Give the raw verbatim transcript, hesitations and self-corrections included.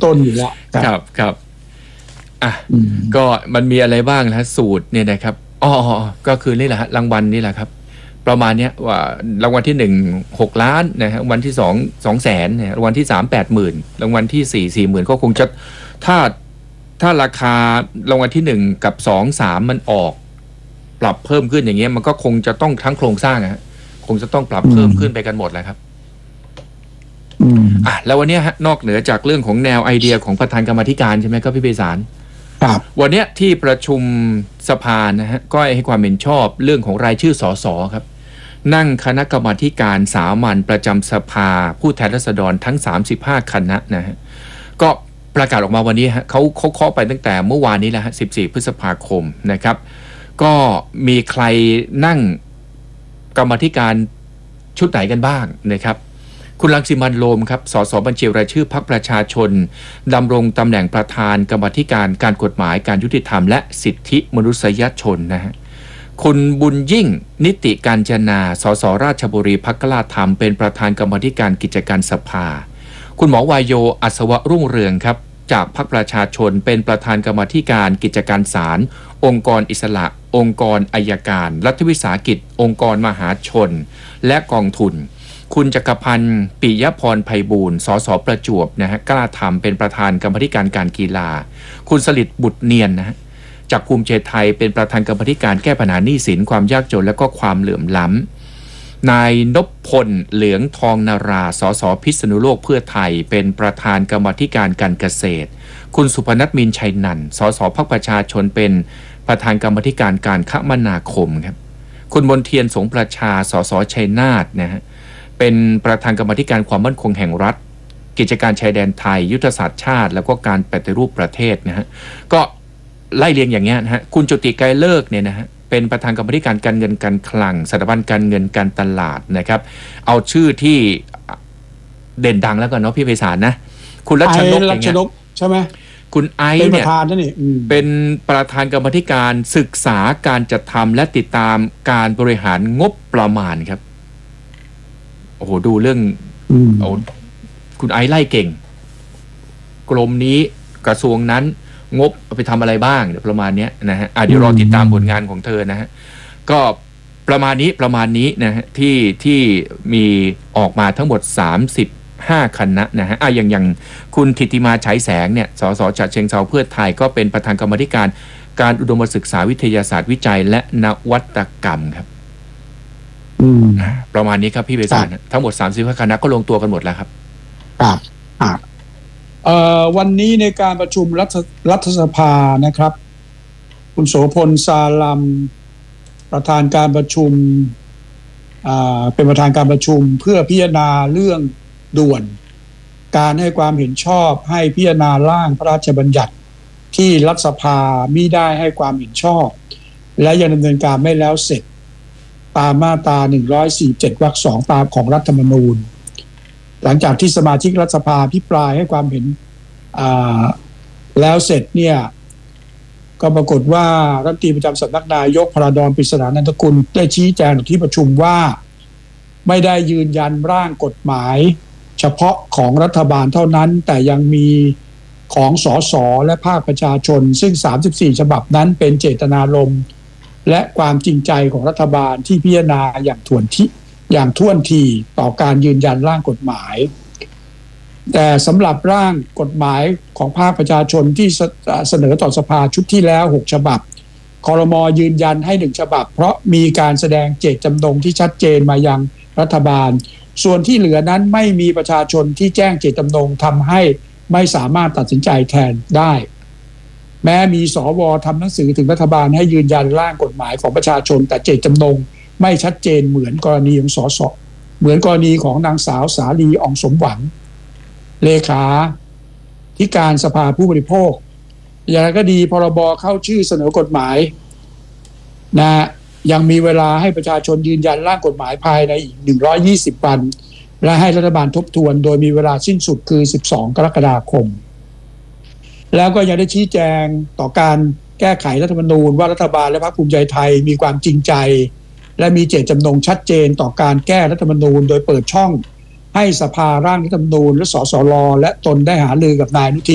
ต้นอยู่แล้วครับครับอ่ะก็มันมีอะไรบ้างนะสูตรเนี่ยนะครับอ๋อก็คือนี่แหละฮะรางวัลนี่แหละครับประมาณเนี้ยว่ารางวัลที่หนึ่งหกล้านนะฮะรางวัลที่สองสองแสนนะรางวัลที่สามแปดหมื่นรางวัลที่สี่สี่หมื่นก็คงจะถ้าถ้าราคารางวัลที่หนึ่งกับสองสามมันออกปรับเพิ่มขึ้นอย่างเงี้ยมันก็คงจะต้องทั้งโครงสร้างอะคงจะต้องปรับเพิ่มขึ้นไปกันหมดแหละครับอ่ะแล้ววันนี้ฮะนอกเหนือจากเรื่องของแนวไอเดียของประธานกรรมาธิการใช่ไหมครับพี่ไพศาลครับวันนี้ที่ประชุมสภานะฮะก็ให้ความเห็นชอบเรื่องของรายชื่อสสครับนั่งคณะกรรมาธิการสามัญประจำสภาผู้แทนราษฎรทั้งสามสิบห้าคณะนะฮะก็ประกาศออกมาวันนี้ฮะเขาเขาเคาะไปตั้งแต่เมื่อวานนี้แล้วฮะสิบสี่พฤษภาคมนะครับก็มีใครนั่งกรรมาธิการชุดไหนกันบ้างนะครับคุณรังสิมันต์โรมครับสสบัญชีรายชื่อพรรคประชาชนดำรงตำแหน่งประธานกรรมาธิการการกฎหมายการยุติธรรมและสิทธิมนุษยชนนะฮะคุณบุญยิ่งนิติกาญจนาสสราชบุรีพรรคกล้าธรรมเป็นประธานกรรมาธิการกิจการสภาคุณหมอวายโยอัศวะรุ่งเรืองครับจากพรรคประชาชนเป็นประธานกรรมาธิการกิจการศาลองค์กรอิสระองค์กรอัยการรัฐวิสาหกิจองค์กรมหาชนและกองทุนคุณจักรพันธ์ปิยพรไพบูลย์สสประจวบนะฮะกล้าธรรมเป็นประธานกรรมาธิการการกีฬาคุณสลิดบุตรเนียนนะฮะจากภูมิใจไทยเป็นประธานกรรมาธิการแก้ปัญหาหนี้สินความยากจนและก็ความเหลื่อมล้ำนายนพพลเหลืองทองนาราสสพิษณุโลกเพื่อไทยเป็นประธานกรรมาธิการการเกษตรคุณสุพนัทมินชัยนันท์สสพรรคประชาชนเป็นประธานกรรมาธิการการคมนาคมครับคุณมนเทียนสงประชาสสชัยนาทนะฮะเป็นประธานกรรมาธิการความมั่นคงแห่งรัฐกิจการชายแดนไทยยุทธศาสตร์ชาติแล้วก็การปฏิรูปประเทศนะฮะก็ไล่เรียงอย่างเงี้ยนะฮะคุณจุติไกรเลิกเนี่ยนะฮะเป็นประธานกรรมาธิการการเงินการคลังสถาบันการเงินการตลาดนะครับเอาชื่อที่เด่นดังแล้วกันเนาะพี่ไพศาลนะคุณรัชนกอย่างเงี้ยใช่ไหมคุณไอซ์เนี่ยเป็นประธานกรรมาธิการศึกษาการจัดทำและติดตามการบริหารงบประมาณครับโอ้โหดูเรื่องโอ้คุณไอซ์ไล่เก่งกรมนี้กระทรวงนั้นงบไปทำอะไรบ้างเดี๋ยวประมาณนี้นะฮะเดี๋ยวรอติดตามผลงานของเธอนะฮะก็ประมาณนี้ประมาณนี้นะฮะที่ที่มีออกมาทั้งหมดสามสิบห้าคณะนะฮะอ่ะอย่างอย่างคุณธิติมาฉายแสงเนี่ยสสฉะเชิงเทราเพื่อไทยก็เป็นประธานกรรมาธิการการอุดมศึกษาวิทยาศาสตร์วิจัยและนวัตกรรมครับประมาณนี้ครับพี่เบสานทั้งหมดสามสิบห้าคณะก็ลงตัวกันหมดแล้วครับครับอ่าเอ่อวันนี้ในการประชุมรัฐรัฐสภานะครับคุณโสพลซาลัมประธานการประชุมอ่าเป็นประธานการประชุมเพื่อพิจารณาเรื่องด่วนการให้ความเห็นชอบให้พิจารณาร่างพระราชบัญญัติที่รัฐสภามิได้ให้ความเห็นชอบและยังดำเนินการไม่แล้วเสร็จตามมาตราหนึ่งร้อยสี่สิบเจ็ดวรรคสองตามของรัฐธรรมนูญหลังจากที่สมาชิกรัฐสภาพิปรายให้ความเห็นแล้วเสร็จเนี่ยก็ปรากฏว่ารัฐมนตรีประจำสำนักนายกพระดอนปริศนานันทกุลได้ชี้แจงที่ประชุมว่าไม่ได้ยืนยันร่างกฎหมายเฉพาะของรัฐบาลเท่านั้นแต่ยังมีของสสและภาคประชาชนซึ่งสามสิบสี่ฉบับนั้นเป็นเจตนารมณ์และความจริงใจของรัฐบาลที่พิจารณาอย่างถ่วนที่อย่างท่วนทีต่อการยืนยันร่างกฎหมายแต่สำหรับร่างกฎหมายของภาคประชาชนที่เสนอต่อสภาชุดที่แล้วหกฉบับครม.ยืนยันให้หนึ่งฉบับเพราะมีการแสดงเจตจำนงที่ชัดเจนมายังรัฐบาลส่วนที่เหลือนั้นไม่มีประชาชนที่แจ้งเจตจำนงทำให้ไม่สามารถตัดสินใจแทนได้แม้มีสวทำหนังสือถึงรัฐบาลให้ยืนยันร่างกฎหมายของประชาชนแต่เจตจำนงไม่ชัดเจนเหมือนกรณีของสสเหมือนกรณีของนางสาวสาลีอ่องสมหวังเลขาธิการสภาผู้บริโภคอย่างไรก็ดีพรบเข้าชื่อเสนอกฎหมายนะยังมีเวลาให้ประชาชนยืนยันร่างกฎหมายภายในอีกหนึ่งร้อยยี่สิบวันและให้รัฐบาลทบทวนโดยมีเวลาสิ้นสุดคือสิบสองกรกฎาคมแล้วก็ยังได้ชี้แจงต่อการแก้ไขรัฐธรรมนูญว่ารัฐบาลและพรรคภูมิใจไทยมีความจริงใจและมีเจตจำนงชัดเจนต่อการแก้รัฐธรรมนูญโดยเปิดช่องให้สภาร่างรัฐธรรมนูญและสสรและตนได้หารือกับนายอนุทิน